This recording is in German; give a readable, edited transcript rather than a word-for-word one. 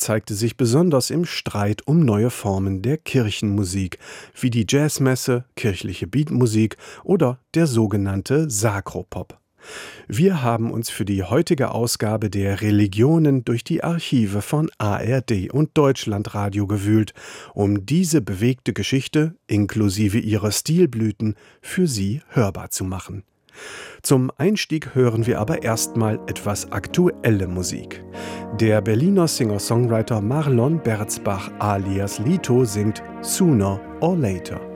zeigte sich besonders im Streit um neue Formen der Kirchenmusik, wie die Jazzmesse, kirchliche Beatmusik oder der sogenannte Sakropop. Wir haben uns für die heutige Ausgabe der Religionen durch die Archive von ARD und Deutschlandradio gewühlt, um diese bewegte Geschichte inklusive ihrer Stilblüten für Sie hörbar zu machen. Zum Einstieg hören wir aber erstmal etwas aktuelle Musik. Der Berliner Singer-Songwriter Marlon Berzbach alias Lito singt Sooner or Later.